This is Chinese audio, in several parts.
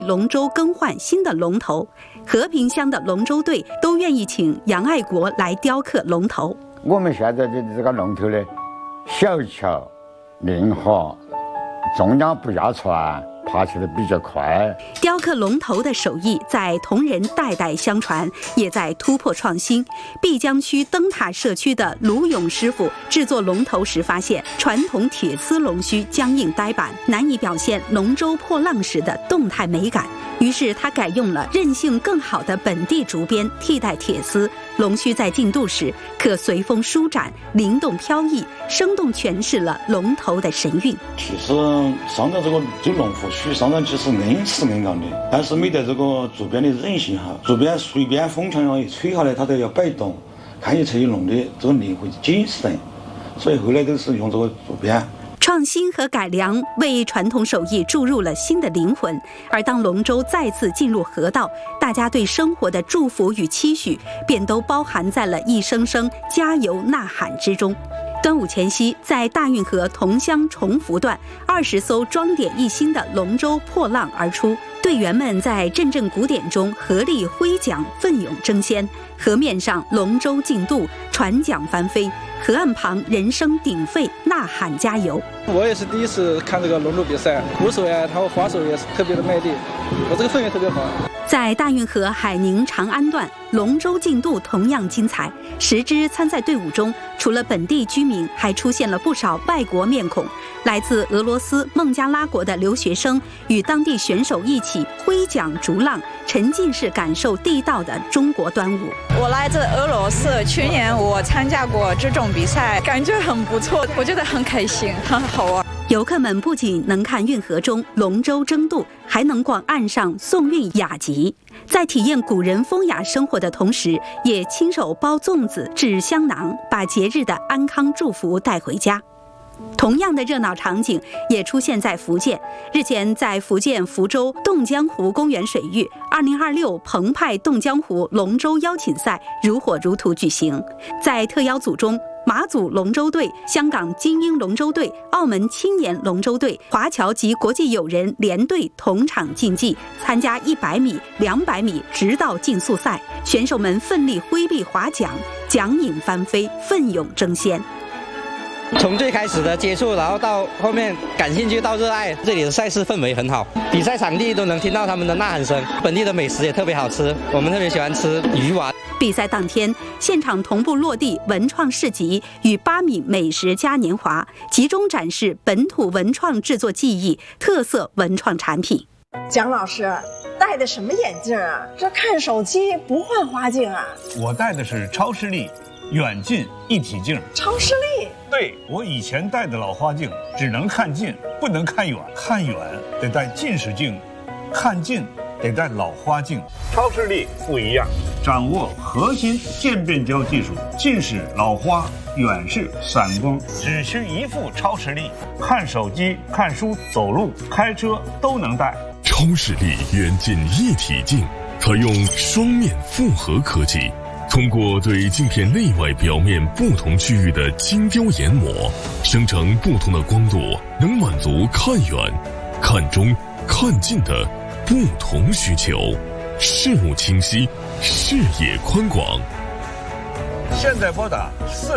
龙舟更换新的龙头，和平乡的龙舟队都愿意请杨爱国来雕刻龙头。 我们现在的这个龙头呢，小巧灵活，重量不压船，爬起来比较快。 雕刻龙头的手艺在同仁代代相传，也在突破创新。碧江区灯塔社区的卢勇师傅制作龙头时发现，传统铁丝龙须僵硬呆板，难以表现龙舟破浪时的动态美感。于是他改用了韧性更好的本地竹编替代铁丝，龙须在进度时可随风舒展，灵动飘逸，生动诠释了龙头的神韵。 其实上的这个龙虎须上的其实硬是硬刚的，但是没得这个竹编的韧性好。竹编随便风强一吹下来，它都要摆动，看一侧一弄的这个力会紧实的，所以后来都是用这个竹编。 创新和改良为传统手艺注入了新的灵魂，而当龙舟再次进入河道，大家对生活的祝福与期许便都包含在了一声声加油呐喊之中。端午前夕，在大运河桐乡崇福段，20艘装点一新的龙舟破浪而出，队员们在阵阵鼓点中合力挥桨，奋勇争先。河面上龙舟竞渡，船桨翻飞，河岸旁人声鼎沸，呐喊加油。 我也是第一次看这个龙舟比赛，鼓手呀，然后划手也是特别的卖力，我这个氛围特别好。 在大运河海宁长安段，龙舟竞渡同样精彩。10支参赛队伍中，除了本地居民，还出现了不少外国面孔。来自俄罗斯孟加拉国的留学生与当地选手一起挥桨逐浪，沉浸式感受地道的中国端午。 我来自俄罗斯，去年我参加过这种比赛，感觉很不错，我觉得很开心，很好玩。 游客们不仅能看运河中龙舟争渡，还能逛岸上送运雅集，在体验古人风雅生活的同时，也亲手包粽子、制香囊，把节日的安康祝福带回家。同样的热闹场景也出现在福建。日前，在福建福州洞江湖公园水域，2026澎湃洞江湖龙舟邀请赛如火如荼举行。在特邀组中，马祖龙舟队、香港精英龙舟队、澳门青年龙舟队、华侨及国际友人联队同场竞技，参加100米、200米直到竞速赛。选手们奋力挥臂划桨，桨影翻飞，奋勇争先。 从最开始的接触，然后到后面感兴趣到热爱，这里的赛事氛围很好，比赛场地都能听到他们的呐喊声，本地的美食也特别好吃，我们特别喜欢吃鱼丸。 比赛当天，现场同步落地文创市集与8米美食嘉年华，集中展示本土文创制作技艺、特色文创产品。 蒋老师戴的什么眼镜啊？这看手机不换花镜啊？ 我戴的是超视力远近一体镜。 超视力？ 对，我以前戴的老花镜只能看近，不能看远，看远得戴近视镜，看近得戴老花镜。超视力不一样，掌握核心渐变焦技术，近视、老花、远视、散光，只需一副超视力，看手机、看书、走路、开车都能戴。 超视力远近一体镜采用双面复合科技，通过对镜片内外表面不同区域的精雕研磨，生成不同的光度，能满足看远、看中、看近的不同需求，视物清晰，视野宽广。 现在拨打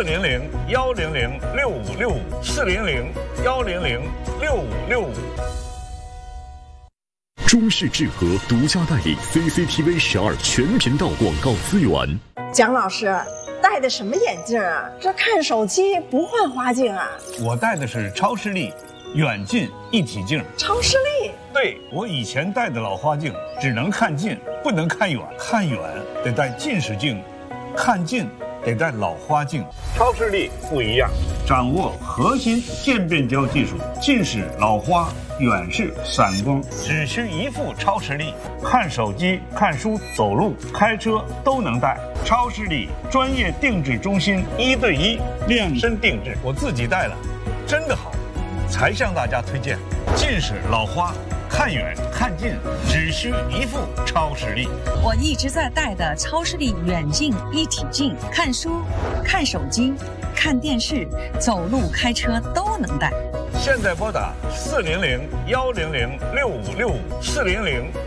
400-100-6565，400-100-6565。 中视智和独家代理 CCTV 12全频道广告资源。 蒋老师戴的什么眼镜啊？这看手机不换花镜啊？ 我戴的是超视力远近一体镜。 超视力？ 对，我以前戴的老花镜只能看近，不能看远，看远得戴近视镜，看近得戴老花镜。超视力不一样，掌握核心渐变焦技术，近视、老花、远视、散光，只需一副超视力，看手机、看书、走路、开车都能戴。超视力专业定制中心，1对1量身定制，我自己戴了，真的好，才向大家推荐。近视、老花、看远看近，只需一副超视力。 我一直在戴的超视力远近一体镜，看书、看手机、看电视、走路、开车都能戴。 现在拨打400-100-6565，400-100-6565。